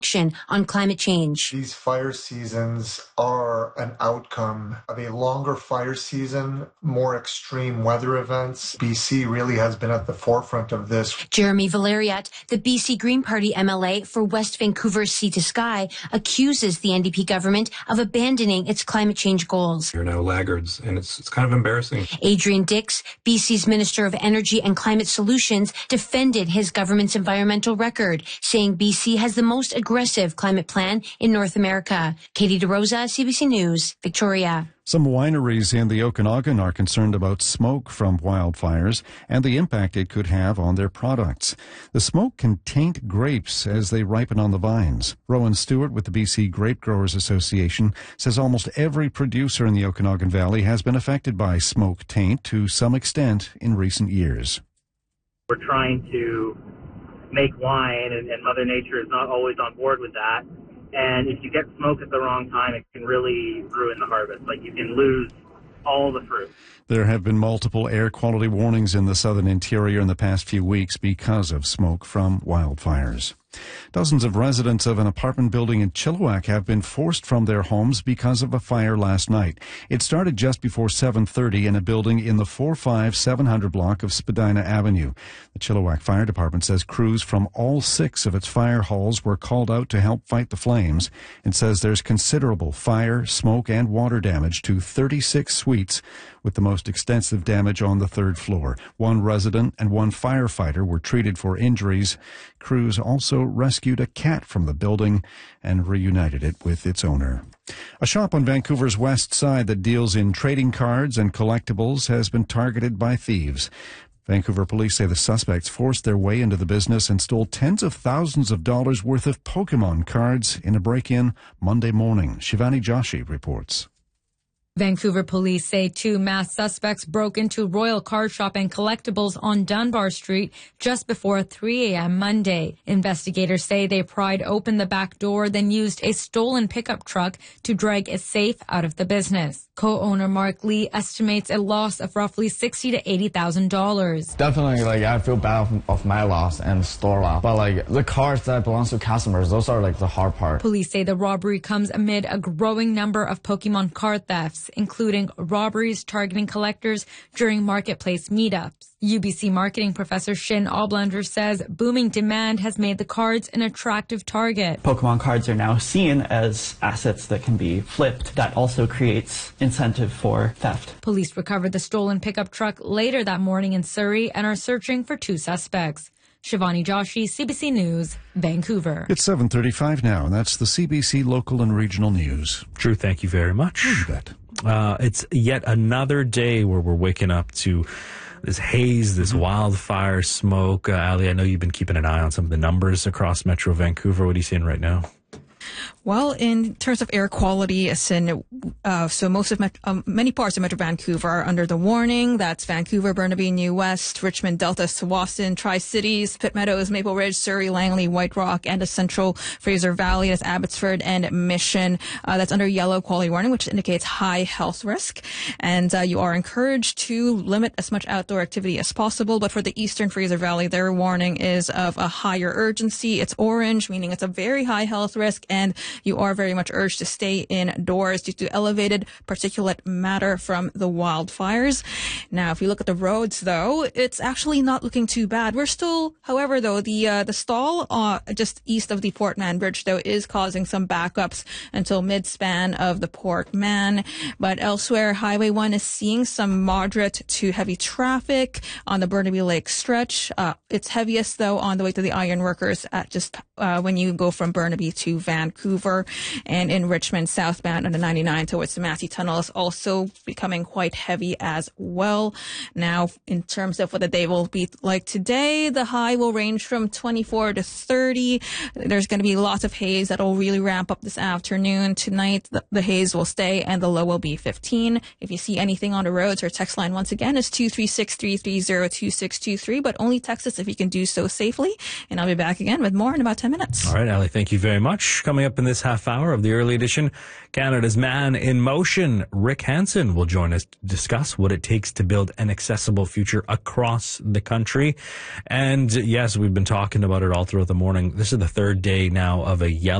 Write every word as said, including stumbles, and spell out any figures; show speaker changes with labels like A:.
A: on climate change.
B: These fire seasons are an outcome of a longer fire season, more extreme weather events. B C really has been at the forefront of this.
A: Jeremy Valeriat, the B C Green Party M L A for West Vancouver's Sea to Sky, accuses the N D P government of abandoning its climate change goals.
C: You're now laggards, and it's, it's kind of embarrassing.
A: Adrian Dix, B C's Minister of Energy and Climate Solutions, defended his government's environmental record, saying B C has the most aggressive climate plan in North America. Katie DeRosa, C B C News, Victoria.
D: Some wineries in the Okanagan are concerned about smoke from wildfires and the impact it could have on their products. The smoke can taint grapes as they ripen on the vines. Rowan Stewart with the B C Grape Growers Association says almost every producer in the Okanagan Valley has been affected by smoke taint to some extent in recent years.
E: We're trying to make wine, and, and Mother Nature is not always on board with that. And if you get smoke at the wrong time, it can really ruin the harvest. Like, you can lose all the fruit.
D: There have been multiple air quality warnings in the southern interior in the past few weeks because of smoke from wildfires. Dozens of residents of an apartment building in Chilliwack have been forced from their homes because of a fire last night. It started just before seven thirty in a building in the four five seven hundred block of Spadina Avenue. The Chilliwack Fire Department says crews from all six of its fire halls were called out to help fight the flames. It says there's considerable fire, smoke, and water damage to thirty-six suites, with the most extensive damage on the third floor. One resident and one firefighter were treated for injuries. Crews also rescued a cat from the building and reunited it with its owner. A shop on Vancouver's west side that deals in trading cards and collectibles has been targeted by thieves. Vancouver police say the suspects forced their way into the business and stole tens of thousands of dollars worth of Pokemon cards in a break-in Monday morning. Shivani Joshi reports.
F: Vancouver police say two masked suspects broke into Royal Card Shop and Collectibles on Dunbar Street just before three a.m. Monday. Investigators say they pried open the back door, then used a stolen pickup truck to drag a safe out of the business. Co-owner Mark Lee estimates a loss of roughly sixty thousand to eighty thousand dollars.
G: Definitely, like, I feel bad of, of my loss and store loss. But, like, the cards that belong to customers, those are, like, the hard part.
F: Police say the robbery comes amid a growing number of Pokemon card thefts, including robberies targeting collectors during marketplace meetups. U B C marketing professor Shin Oblander says booming demand has made the cards an attractive target.
H: Pokemon cards are now seen as assets that can be flipped. That also creates incentive for theft.
F: Police recovered the stolen pickup truck later that morning in Surrey and are searching for two suspects. Shivani Joshi, C B C News, Vancouver.
D: It's seven thirty-five now, and that's the C B C local and regional news.
I: Drew, thank you very much.
D: You bet.
I: Uh, it's yet another day where we're waking up to this haze, this mm-hmm. wildfire smoke. Uh, Ali, I know you've been keeping an eye on some of the numbers across Metro Vancouver. What are you seeing right now?
J: Well, in terms of air quality, in, uh, so most of Met- um, many parts of Metro Vancouver are under the warning. That's Vancouver, Burnaby, New West, Richmond, Delta, Tsawwassen, Tri-Cities, Pitt Meadows, Maple Ridge, Surrey, Langley, White Rock, and the Central Fraser Valley. That's Abbotsford and Mission. Uh, that's under yellow quality warning, which indicates high health risk. And uh, you are encouraged to limit as much outdoor activity as possible. But for the Eastern Fraser Valley, their warning is of a higher urgency. It's orange, meaning it's a very high health risk, and you are very much urged to stay indoors due to elevated particulate matter from the wildfires. Now, if you look at the roads, though, it's actually not looking too bad. We're still, however, though, the uh, the stall uh, just east of the Port Mann Bridge, though, is causing some backups until mid-span of the Port Mann. But elsewhere, Highway one is seeing some moderate to heavy traffic on the Burnaby Lake stretch. Uh, it's heaviest, though, on the way to the Ironworkers at just uh, when you go from Burnaby to Vancouver. And in Richmond, southbound on the ninety-nine towards the Massey Tunnel is also becoming quite heavy as well. Now, in terms of what the day will be like today, the high will range from twenty-four to thirty. There's going to be lots of haze that will really ramp up this afternoon. Tonight, the, the haze will stay and the low will be fifteen. If you see anything on the roads, our text line once again is two three six, three three zero, two six two three, but only text us if you can do so safely. And I'll be back again with more in about ten minutes.
I: All right, Ali, thank you very much. Coming up in this this half hour of the early edition, Canada's Man in Motion, Rick Hansen, will join us to discuss what it takes to build an accessible future across the country. And yes, we've been talking about it all throughout the morning. This is the third day now of a yellow